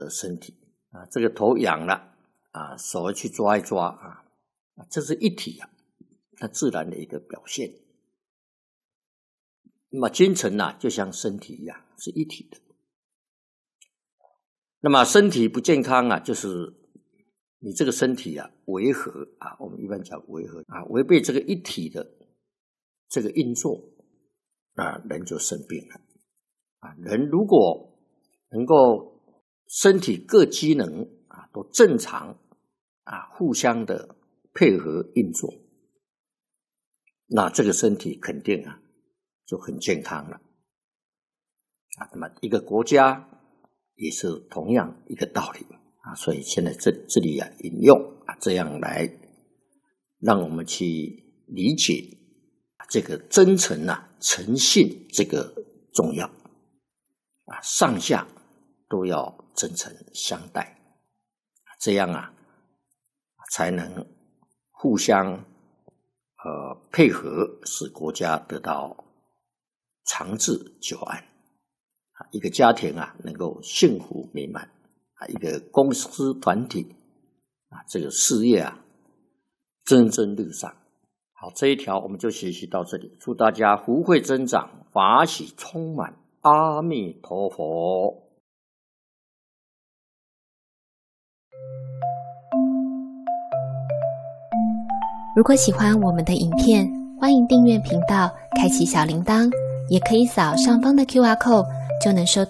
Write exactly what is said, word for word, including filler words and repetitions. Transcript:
的身体啊，这个头仰了啊，手去抓一抓啊，这是一体啊，它自然的一个表现。那么精神啊，就像身体一样是一体的。那么身体不健康啊，就是你这个身体啊违和啊，我们一般讲违和啊，违背这个一体的这个运作，那人就生病了啊。人如果能够身体各机能啊都正常啊，互相的配合运作，那这个身体肯定啊就很健康了啊。那么一个国家也是同样一个道理啊，所以现在这这里啊引用啊，这样来让我们去理解这个真诚啊、诚信这个重要啊，上下都要真诚相待，这样啊才能互相呃配合，使国家得到长治久安。一个家庭啊能够幸福美满啊，一个公司团体啊这个事业啊蒸蒸日上。好，这一条我们就学习到这里，祝大家福慧增长，法喜充满，阿弥陀佛。 如果喜欢我们的影片，欢迎订阅频道，开启小铃铛，也可以扫上方的 Q R code，就能收